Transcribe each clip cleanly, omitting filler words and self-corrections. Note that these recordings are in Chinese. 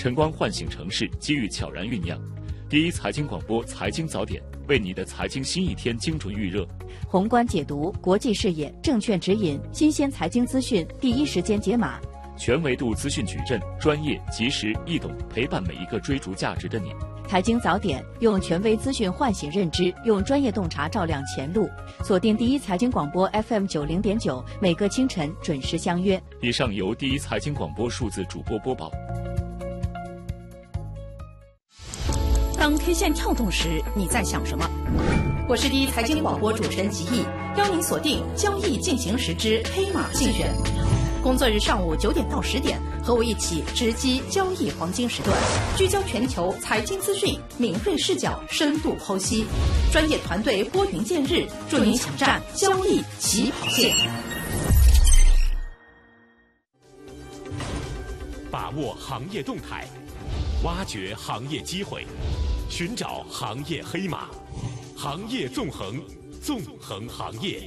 晨光唤醒城市，机遇悄然酝酿。第一财经广播财经早点，为你的财经新一天精准预热。 宏观解读，国际视野，证券指引，新鲜财经资讯，第一时间解码。 全维度资讯矩阵，专业、及时、易懂，陪伴每一个追逐价值的你。 财经早点，用权威资讯唤醒认知，用专业洞察照亮前路。锁定第一财经广播 FM90.9，每个清晨准时相约。 以上由第一财经广播数字主播播报。 当天线跳动时，你在想什么？我是第一财经广播主持人吉毅，邀您锁定交易进行时之黑马竞选。工作日上午9点到10点，和我一起直击交易黄金时段，聚焦全球财经资讯，敏锐视角，深度剖析，专业团队拨云见日，助您抢占交易起跑线。 把握行业动态，挖掘行业机会，寻找行业黑马，行业纵横，纵横行业。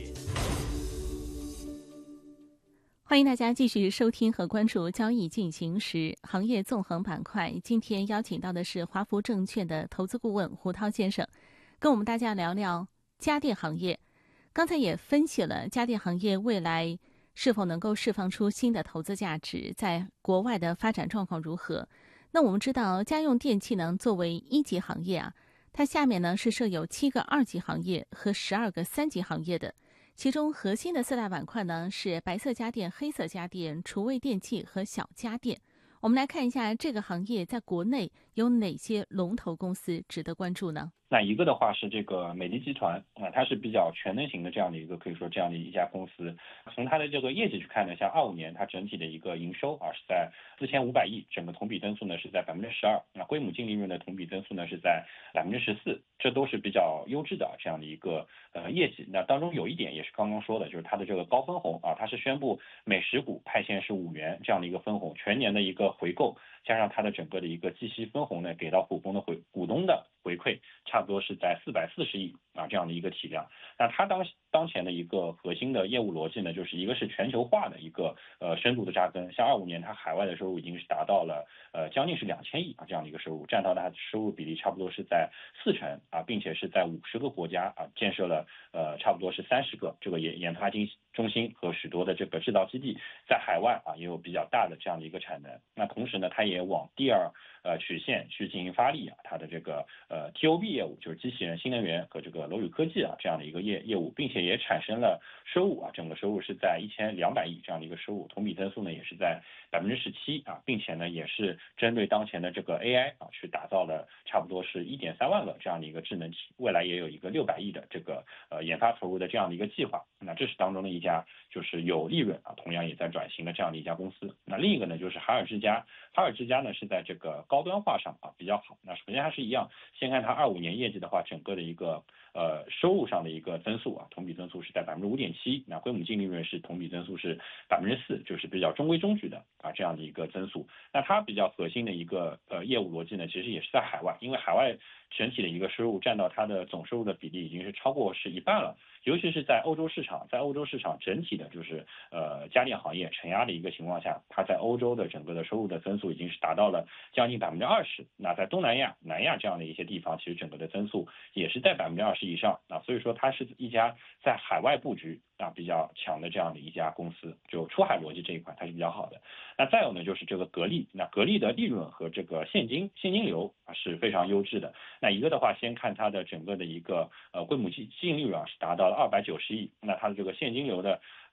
欢迎大家继续收听和关注交易进行时行业纵横板块。今天邀请到的是华福证券的投资顾问胡涛先生，跟我们大家聊聊家电行业。刚才也分析了家电行业未来是否能够释放出新的投资价值，在国外的发展状况如何。那我们知道家用电器呢作为一级行业啊，它下面呢是设有7个2级行业和12个3级行业的。其中核心的4大板块呢是白色家电、黑色家电、厨卫电器和小家电。我们来看一下这个行业在国内有哪些龙头公司值得关注呢？ 那一个的话是这个美的集团啊，它是比较全能型的这样的一个，可以说这样的一家公司。从它的这个业绩去看呢，像25年它整体的一个营收啊是在4500亿，整个同比增速呢是在12%，那归母净利润的同比增速呢是在14%，这都是比较优质的这样的一个业绩。那当中有一点也是刚刚说的，就是它的这个高分红啊，它是宣布每10股派现是5元这样的一个分红，全年的一个回购，加上它的整个的一个计息分红呢，给到股东的回馈差不多是在440亿啊这样的一个体量。那它当前的一个核心的业务逻辑呢，就是一个是全球化的一个深度的扎根。像25年它海外的收入已经是达到了将近是2000亿啊这样的一个收入，占到它的收入比例差不多是在40%啊，并且是在50个国家啊建设了差不多是30个这个研发中心和许多的这个制造基地，在海外啊也有比较大的这样的一个产能。那同时呢，它也往第二曲线去进行发力啊，它的这个TOB 业务，就是机器人、新能源和这个楼宇科技啊这样的一个业务，并且也产生了收入啊，整个收入是在1200亿这样的一个收入，同比增速呢也是在17%啊，并且呢也是针对当前的这个 AI 啊去打造了差不多是1.3万个这样的一个智能体，未来也有一个600亿的这个研发投入的这样的一个计划。那这是当中的一家就是有利润啊，同样也在转型的这样的一家公司。那另一个呢就是海尔之家呢是在这个高端化上啊比较好。那首先还是一样，先看它25年业绩的话，整个的一个收入上的一个增速啊，同比增速是在5.7%，那归母净利润是同比增速是4%，就是比较中规中矩的啊这样的一个增速。那它比较核心的一个业务逻辑呢，其实也是在海外，因为海外整体的一个收入占到它的总收入的比例已经是超过是一半了，尤其是在欧洲市场整体的就是家电行业承压的一个情况下，它在欧洲的整个的收入的增速已经是达到了将近20%。那在东南亚、南亚这样的一些地方，其实整个的增速也是在20%以上啊，所以说它是一家在海外布局啊比较强的这样的一家公司，就出海逻辑这一块它是比较好的。那再有呢就是这个格力，那格力的利润和这个现金流啊是非常优质的。那一个的话，先看它的整个的一个归母净利润啊是达到了290亿，那它的这个现金流的